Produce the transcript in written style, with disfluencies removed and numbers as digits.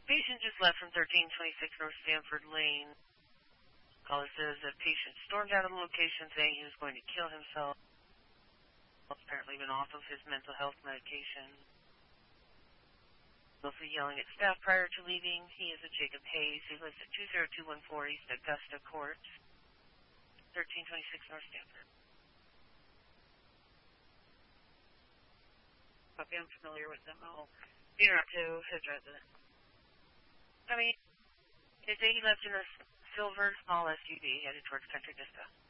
Patient just left from 1326 North Stanford Lane. Caller says that patient stormed out of the location saying he was going to kill himself. Apparently been off of his mental health medication. Mostly yelling at staff prior to leaving. He is a Jacob Hayes. He lives at 20214 East Augusta Court, 1326 North Stanford. Okay, I'm familiar with them. I'll interrupt to address it. I mean, they say he left in a silver small SUV headed towards Country Vista.